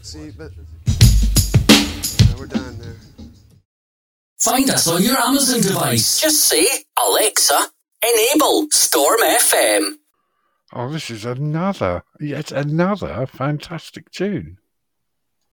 See, but we're done there. Find us on your Amazon device. Just say, Alexa, enable Storm FM. Oh, this is yet another fantastic tune.